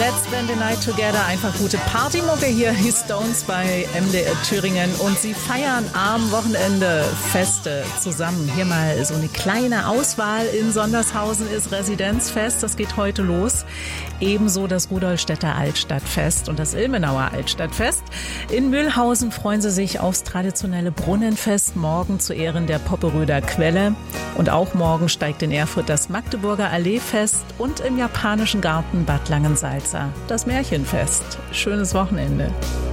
Let's Spend the Night Together. Einfach gute Partymucke hier, die Stones bei MDR Thüringen. Und sie feiern am Wochenende Feste zusammen. Hier mal so eine kleine Auswahl. In Sondershausen ist Residenzfest, das geht heute los. Ebenso das Rudolstädter Altstadtfest und das Ilmenauer Altstadtfest. In Mühlhausen freuen sie sich aufs traditionelle Brunnenfest, morgen zu Ehren der Popperöder Quelle. Und auch morgen steigt in Erfurt das Magdeburger Alleefest und im japanischen Garten Bad Langensalza das Märchenfest. Schönes Wochenende.